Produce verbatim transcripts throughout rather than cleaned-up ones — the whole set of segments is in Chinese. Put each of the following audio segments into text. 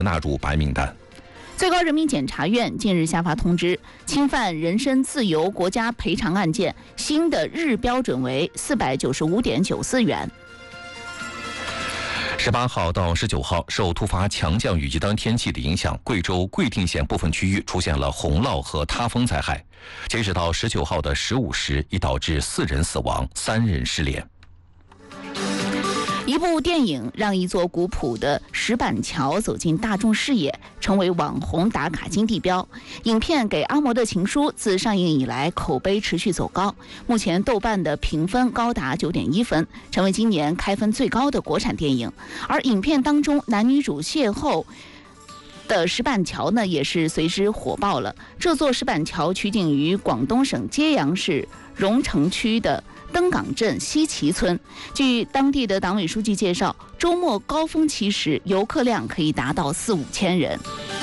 纳入白名单。 最高人民检察院近日下发通知，侵犯人身自由国家赔偿案件新的日标准为四百九十五点九四元。 十八号到十九号，受突发强降雨极端天气的影响，贵州贵定县部分区域出现了洪涝和塌风灾害。截止到十九号的十五时，已导致四人死亡，三人失联。 一部电影让一座古朴的石板桥走进大众视野，成为网红打卡金地标。影片《给阿嬷的情书》自上映以来口碑持续走高，目前豆瓣的评分高达 九点一分，成为今年开分最高的国产电影。而影片当中男女主邂逅的石板桥呢，也是随之火爆了。这座石板桥取景于广东省揭阳市荣城区的登港镇西岐村。据当地的党委书记介绍，周末高峰期时游客量可以达到四五千人。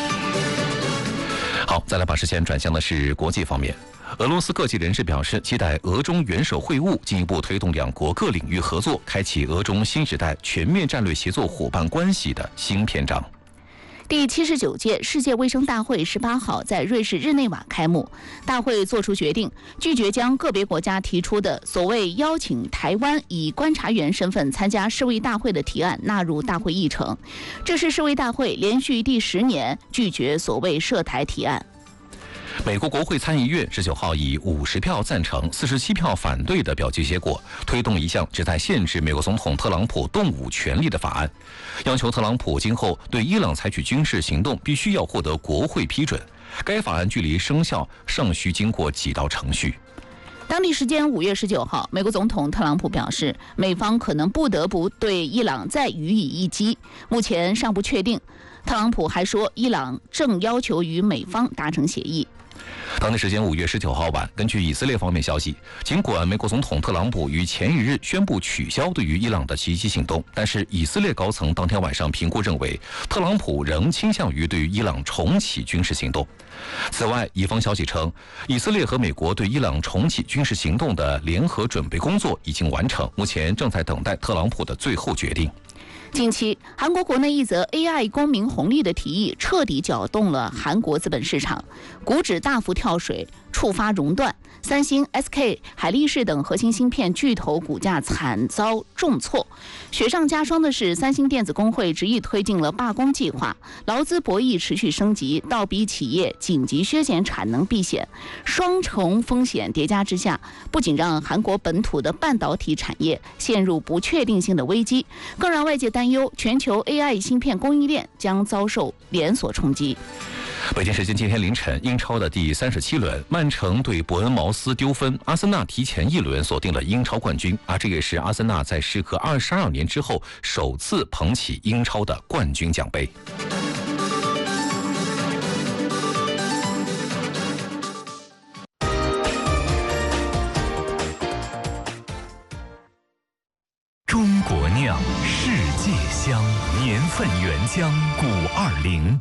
好，再来把视线转向的是国际方面。俄罗斯各界人士表示，期待俄中元首会晤进一步推动两国各领域合作，开启俄中新时代全面战略协作伙伴关系的新篇章。 第七十九届世界卫生大会十八号在瑞士日内瓦开幕。大会作出决定，拒绝将个别国家提出的所谓邀请台湾以观察员身份参加世卫大会的提案纳入大会议程。这是世卫大会连续第十年拒绝所谓涉台提案。 美国国会参议院十九号以五十票赞成、四十七票反对的表决结果，推动一项旨在限制美国总统特朗普动武权利的法案，要求特朗普今后对伊朗采取军事行动必须要获得国会批准。该法案距离生效尚需经过几道程序。 当地时间五月十九号，美国总统特朗普表示，美方可能不得不对伊朗再予以一击，目前尚不确定。特朗普还说，伊朗正要求与美方达成协议。 当地时间五月十九号晚，根据以色列方面消息，尽管美国总统特朗普于前一日宣布取消对于伊朗的袭击行动，但是以色列高层当天晚上评估认为，特朗普仍倾向于对于伊朗重启军事行动。此外，以方消息称，以色列和美国对伊朗重启军事行动的联合准备工作已经完成，目前正在等待特朗普的最后决定。 近期，韩国国内一则 A I 公民红利的提议彻底搅动了韩国资本市场，股指大幅跳水，触发熔断。三星、S K、海力士等核心芯片巨头股价惨遭重挫。雪上加霜的是，三星电子工会执意推进了罢工计划，劳资博弈持续升级，倒逼企业紧急削减产能避险，双重风险叠加之下，不仅让韩国本土的半导体产业陷入不确定性的危机，更让外界担忧全球 A I 芯片供应链将遭受连锁冲击。 北京时间今天凌晨，英超的第三十七轮，曼城对伯恩茅斯丢分，阿森纳提前一轮锁定了英超冠军，而这也是阿森纳在时隔二十二年之后首次捧起英超的冠军奖杯。 中国酿，世界香，年份原浆五二零。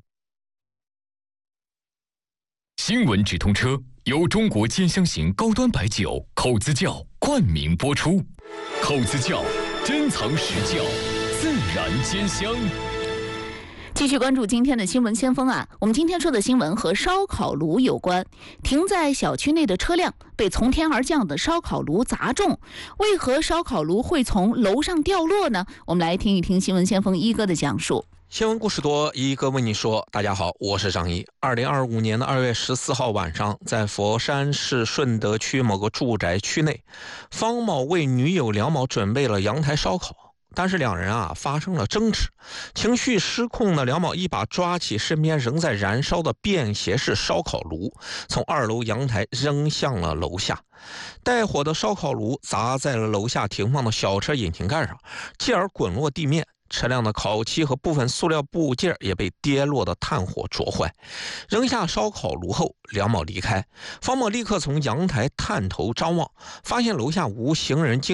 新闻直通车由中国兼香型高端白酒口子窖冠名播出，口子窖珍藏实窖，自然兼香。 继续关注今天的新闻先锋啊，我们今天说的新闻和烧烤炉有关。停在小区内的车辆被从天而降的烧烤炉砸中，为何烧烤炉会从楼上掉落呢？我们来听一听新闻先锋一哥的讲述。 新闻故事多，一哥为你说。大家好，我是张一。二零二五年的二月十四号晚上，在佛山市顺德区某个住宅区内，方某为女友梁某准备了阳台烧烤，但是两人啊发生了争执，情绪失控的梁某一把抓起身边仍在燃烧的便携式烧烤炉，从二楼阳台扔向了楼下。带火的烧烤炉砸在了楼下停放的小车引擎盖上，继而滚落地面。车辆的烤漆和部分塑料部件也被跌落的炭火灼坏。扔下烧烤炉后，梁某离开。方某立刻从阳台探头张望，发现楼下无行人经过，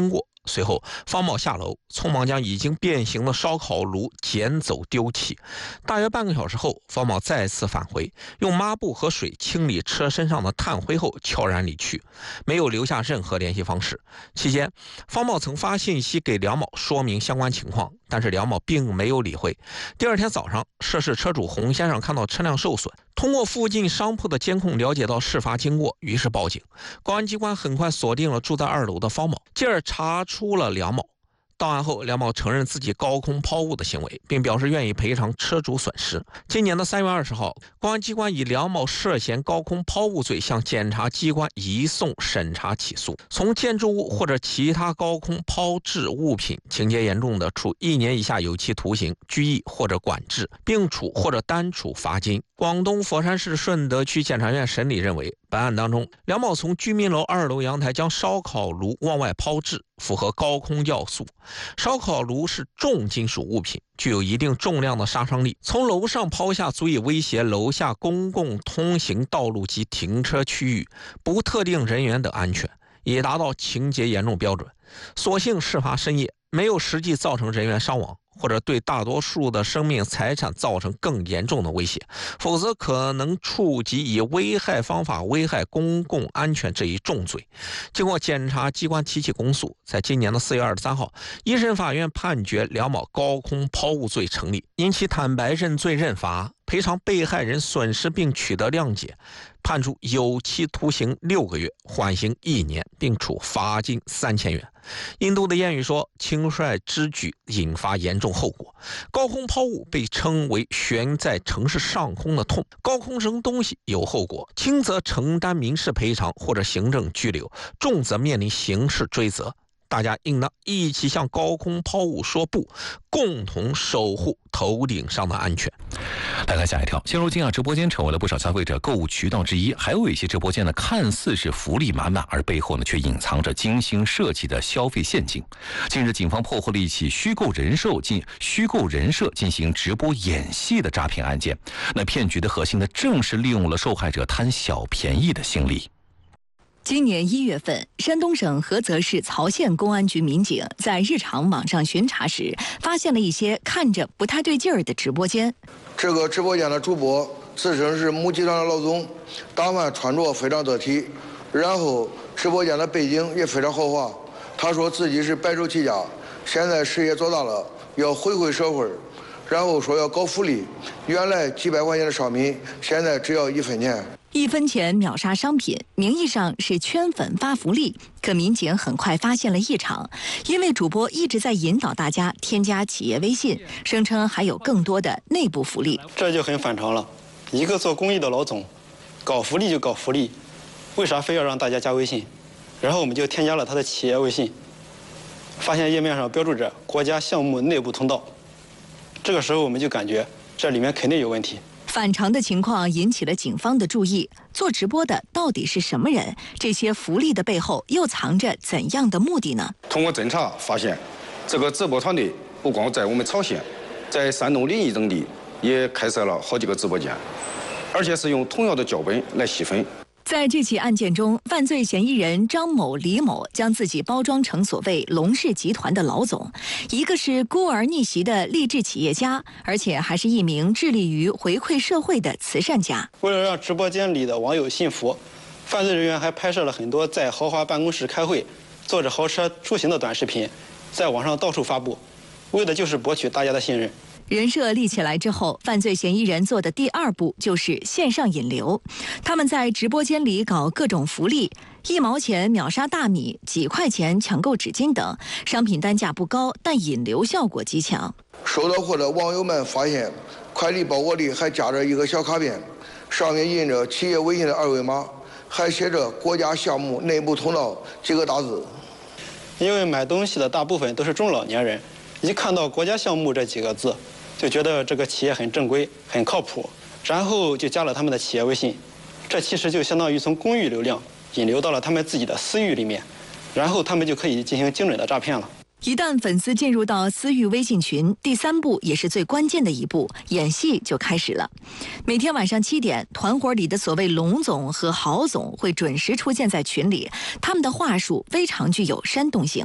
随后方某下楼，匆忙将已经变形的烧烤炉捡走丢弃。大约半个小时后，方某再次返回，用抹布和水清理车身上的炭灰后悄然离去，没有留下任何联系方式。期间，方某曾发信息给梁某说明相关情况，但是梁某并没有理会。第二天早上，涉事车主洪先生看到车辆受损，通过附近商铺的监控了解到事发经过，于是报警。公安机关很快锁定了住在二楼的方某，继而查出了梁某。到案后，梁某承认自己高空抛物的行为，并表示愿意赔偿车主损失。今年的三月二十号，公安机关以梁某涉嫌高空抛物罪向检察机关移送审查起诉。从建筑物或者其他高空抛掷物品情节严重的，处一年以下有期徒刑、拘役或者管制，并处或者单处罚金。广东佛山市顺德区检察院审理认为，本案当中，梁某从居民楼二楼阳台将烧烤炉往外抛掷，符合高空要素。烧烤炉是重金属物品，具有一定重量的杀伤力，从楼上抛下足以威胁楼下公共通行道路及停车区域、不特定人员的安全，已达到情节严重标准。所幸事发深夜，没有实际造成人员伤亡，或者对大多数的生命财产造成更严重的威胁，否则可能触及以危害方法危害公共安全这一重罪。经过检察机关提起公诉，在今年的四月二十三号，一审法院判决梁某高空抛物罪成立，因其坦白认罪认罚，赔偿被害人损失并取得谅解，判处有期徒刑六个月，缓刑一年，并处罚金三千元。印度的谚语说，轻率之举引发严重后果。高空抛物被称为悬在城市上空的痛，高空扔东西有后果，轻则承担民事赔偿或者行政拘留，重则面临刑事追责。大家应当一起向高空抛物说不，共同守护头顶上的安全。 来看下一条，现如今啊，直播间成为了不少消费者购物渠道之一，还有一些直播间呢，看似是福利满满，而背后呢却隐藏着精心设计的消费陷阱。近日，警方破获了一起虚构人设进虚构人设进行直播演戏的诈骗案件。那骗局的核心呢，正是利用了受害者贪小便宜的心理。 今年一月份，山东省菏泽市曹县公安局民警在日常网上巡查时，发现了一些看着不太对劲儿的直播间。 这个直播间的主播自称是某集团的老总，打扮穿着非常得体，然后直播间的背景也非常豪华。他说自己是白手起家，现在事业做大了，要回馈社会，然后说要搞福利，原来几百块钱的商品，现在只要一分钱。 一分钱秒杀商品，名义上是圈粉发福利，可民警很快发现了异常，因为主播一直在引导大家添加企业微信，声称还有更多的内部福利。 这就很反常了，一个做公益的老总，搞福利就搞福利，为啥非要让大家加微信？然后我们就添加了他的企业微信，发现页面上标注着国家项目内部通道，这个时候我们就感觉这里面肯定有问题。 反常的情况引起了警方的注意，做直播的到底是什么人？这些福利的背后又藏着怎样的目的呢？ 通过侦查发现，这个直播团队不光在我们曹县，在山东临沂等地也开设了好几个直播间，而且是用同样的脚本来细分。 在这起案件中，犯罪嫌疑人张某、李某将自己包装成所谓龙氏集团的老总，一个是孤儿逆袭的励志企业家，而且还是一名致力于回馈社会的慈善家。 为了让直播间里的网友信服，犯罪人员还拍摄了很多在豪华办公室开会、坐着豪车出行的短视频，在网上到处发布，为的就是博取大家的信任。 人设立起来之后，犯罪嫌疑人做的第二步就是线上引流。他们在直播间里搞各种福利，一毛钱秒杀大米，几块钱抢购纸巾等，商品单价不高，但引流效果极强。 收到货的网友们发现，快递包裹里还夹着一个小卡片，上面印着企业微信的二维码，还写着国家项目内部通道几个大字。 因为买东西的大部分都是中老年人，一看到国家项目这几个字，就觉得这个企业很正规、很靠谱，然后就加了他们的企业微信。这其实就相当于从公域流量引流到了他们自己的私域里面，然后他们就可以进行精准的诈骗了。 一旦粉丝进入到私域微信群，第三步也是最关键的一步，演戏就开始了。每天晚上七点，团伙里的所谓龙总和郝总会准时出现在群里，他们的话术非常具有煽动性。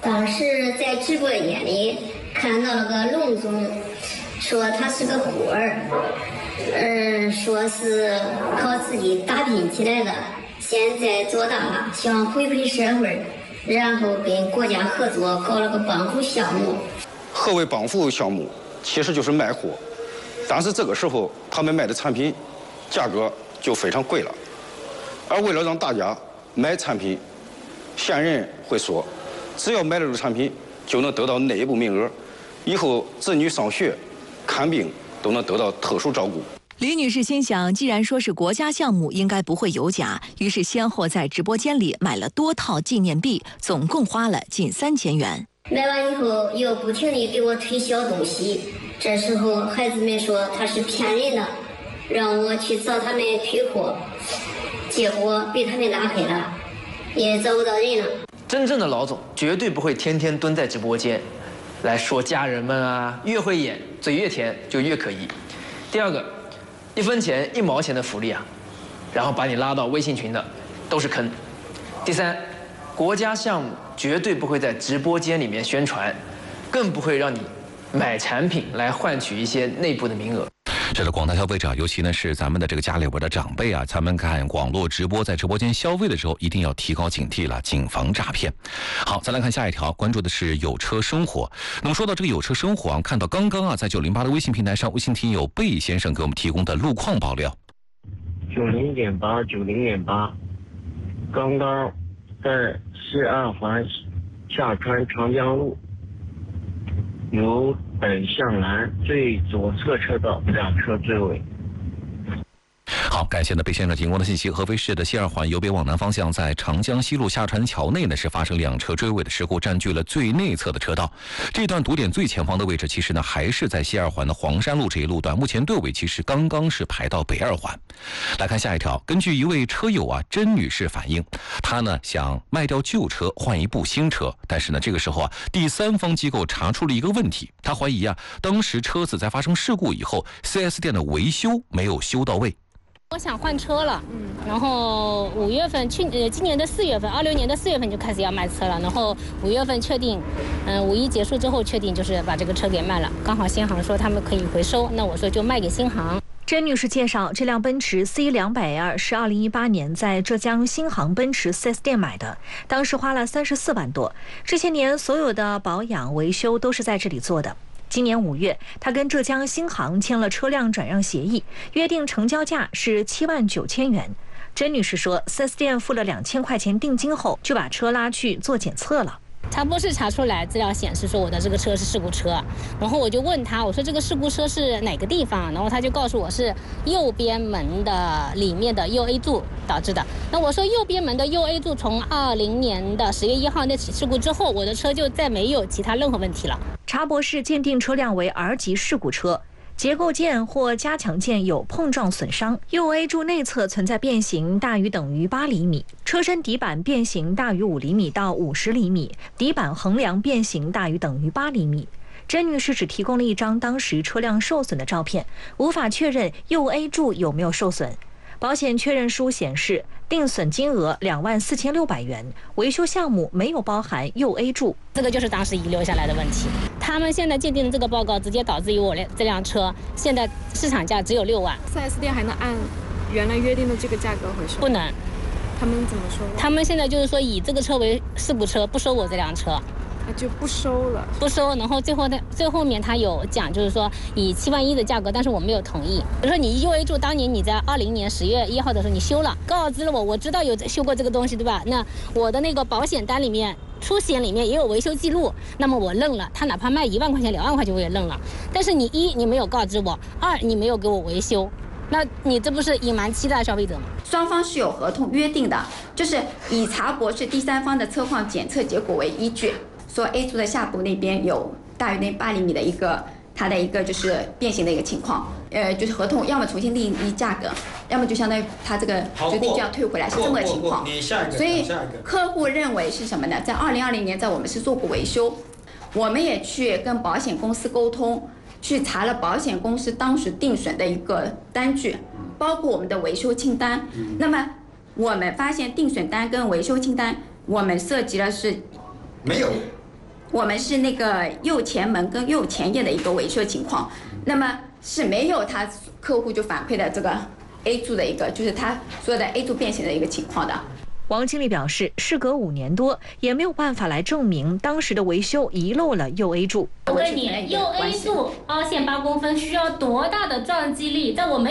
当时在直播间里看到了个龙总，说他是个孤儿，嗯，说是靠自己打拼起来的，现在做大了，想回馈社会，然后跟国家合作搞了个帮扶项目。 何为帮扶项目？其实就是卖货，但是这个时候他们卖的产品价格就非常贵了，而为了让大家买产品，现任会说，只要买了这个产品就能得到内部名额，以后子女上学、看病都能得到特殊照顾。 李女士心想，既然说是国家项目，应该不会有假，于是先后在直播间里买了多套纪念币，总共花了近三千元。 买完以后又不停地给我推销东西，这时候孩子们说他是骗人的，让我去找他们退货，结果被他们拉黑了，也找不到人了。 真正的老总绝对不会天天蹲在直播间来说家人们啊，越会演嘴越甜就越可疑。第二个，一分钱一毛钱的福利啊，然后把你拉到微信群的都是坑。第三，国家项目绝对不会在直播间里面宣传，更不会让你买产品来换取一些内部的名额。 这是广大消费者，尤其呢是咱们的这个家里边的长辈啊，他们看网络直播，在直播间消费的时候，一定要提高警惕了，谨防诈骗。好，再来看下一条，关注的是有车生活。那么说到这个有车生活啊，看到刚刚啊在九零八的微信平台上，微信听友贝先生给我们提供的路况爆料。 九零点八，九零点八，刚刚在市二环下穿长江路，由北向南最左侧车道两车追尾。 好，感谢呢贝先生提供的信息。合肥市的西二环由北往南方向，在长江西路下船桥内呢是发生两车追尾的事故，占据了最内侧的车道。这段堵点最前方的位置，其实呢还是在西二环的黄山路这一路段。目前队尾其实刚刚是排到北二环。来看下一条，根据一位车友啊甄女士反映，她呢想卖掉旧车换一部新车，但是呢这个时候啊第三方机构查出了一个问题，她怀疑啊当时车子在发生事故以后 四 S 店的维修没有修到位。 我想换车了，嗯，然后五月份去呃今年的四月份，二六年的四月份就开始要卖车了，然后五月份确定，嗯、呃，五一结束之后确定就是把这个车给卖了，刚好新航说他们可以回收，那我说就卖给新航。 甄女士介绍，这辆奔驰 C 两百 L 是二零一八年在浙江新航奔驰 四 S 店买的，当时花了三十四万多，这些年所有的保养维修都是在这里做的。今年五月，他跟浙江新航签了车辆转让协议，约定成交价是七万九千元。甄女士说，四 S 店付了两千块钱定金后，就把车拉去做检测了。 查博士查出来资料显示说我的这个车是事故车，然后我就问他，我说这个事故车是哪个地方？然后他就告诉我是右边门的里面的右 A 柱导致的。那我说右边门的右 A 柱从二零年的十月一号那起事故之后，我的车就再没有其他任何问题了。 查博士鉴定车辆为 R 级事故车。结构件或加强件有碰撞损伤，右 A 柱内侧存在变形大于等于八厘米，车身底板变形大于五厘米到五十厘米，底板横梁变形大于等于八厘米。甄女士只提供了一张当时车辆受损的照片，无法确认右 A 柱有没有受损。保险确认书显示，定损金额两万四千六百元，维修项目没有包含右 A 柱。 这个就是当时遗留下来的问题。他们现在鉴定的这个报告，直接导致于我这辆车现在市场价只有六万。 四 S 店还能按原来约定的这个价格回收？ 不能。 他们怎么说？ 他们现在就是说以这个车为事故车，不收我这辆车。 那就不收了， 不收。然后最后呢，最后面他有讲，就是说以七万一的价格，但是我没有同意。比如说你右 A 柱当年你在二零年十月一号的时候你修了，告知了我，我知道有修过这个东西，对吧？那我的那个保险单里面、出险里面也有维修记录，那么我认了，他哪怕卖一万块钱、两万块钱我也认了。但是你一你没有告知我，二你没有给我维修。那你这不是隐瞒欺诈消费者吗？ 双方是有合同约定的，就是以查博士第三方的车况检测结果为依据，说 A 柱的下部那边有大于那八厘米的一个它的一个就是变形的一个情况，呃，就是合同要么重新定义价格，要么就相当于他这个决定就要退回来，是这么个情况。所以客户认为是什么呢？在二零二零年，在我们是做过维修，我们也去跟保险公司沟通。去查了保险公司当时定损的一个单据，包括我们的维修清单。嗯、那么我们发现定损单跟维修清单，我们涉及了是没有我们是那个右前门跟右前叶的一个维修情况，那么是没有他客户就反馈的这个 A 柱的一个，就是他所有的 A 柱变形的一个情况的。 王经理表示，事隔五年多，也没有办法来证明当时的维修遗漏了右 A 柱。 我问你，右 A 柱凹陷八公分需要多大的撞击力？在我们